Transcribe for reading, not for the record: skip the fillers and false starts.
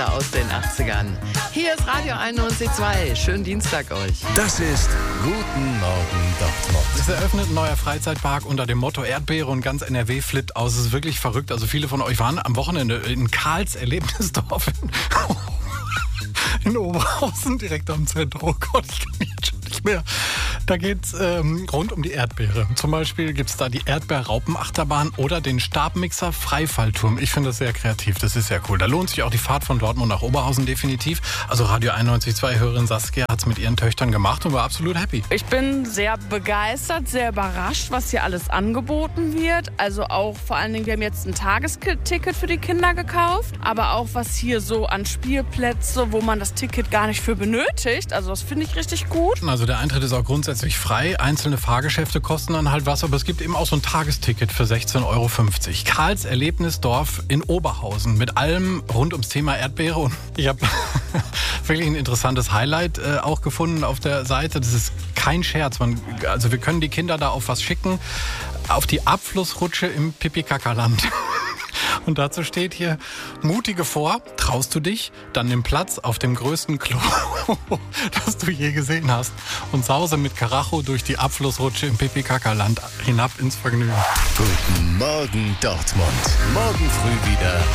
aus den 80ern. Hier ist Radio 91.2. Schönen Dienstag euch. Das ist Guten Morgen Dortmund. Es eröffnet ein neuer Freizeitpark unter dem Motto Erdbeere und ganz NRW flippt aus. Es ist wirklich verrückt. Also viele von euch waren am Wochenende in Karls Erlebnisdorf in Oberhausen, direkt am Zentrum. Oh Gott, ich kann jetzt schon nicht mehr. Da geht's rund um die Erdbeere. Zum Beispiel gibt's da die Erdbeerraupenachterbahn oder den Stabmixer Freifallturm. Ich finde das sehr kreativ, das ist sehr cool. Da lohnt sich auch die Fahrt von Dortmund nach Oberhausen definitiv. Also Radio 91.2-Hörerin Saskia hat's mit ihren Töchtern gemacht und war absolut happy. Ich bin sehr begeistert, sehr überrascht, was hier alles angeboten wird. Also auch vor allen Dingen, wir haben jetzt ein Tagesticket für die Kinder gekauft. Aber auch was hier so an Spielplätze, wo man das Ticket gar nicht für benötigt. Also das finde ich richtig gut. Also der Eintritt ist auch grundsätzlich frei. Einzelne Fahrgeschäfte kosten dann halt was, aber es gibt eben auch so ein Tagesticket für 16,50 Euro. Karls Erlebnisdorf in Oberhausen mit allem rund ums Thema Erdbeere. Und ich habe wirklich ein interessantes Highlight auch gefunden auf der Seite. Das ist kein Scherz. Also wir können die Kinder da auf was schicken. Auf die Abflussrutsche im Pipi-Kaka-Land. Und dazu steht hier, mutige vor, traust du dich, dann nimm Platz auf dem größten Klo, das du je gesehen hast. Und sause mit Karacho durch die Abflussrutsche im Pipi-Kaka-Land hinab ins Vergnügen. Guten Morgen Dortmund. Morgen früh wieder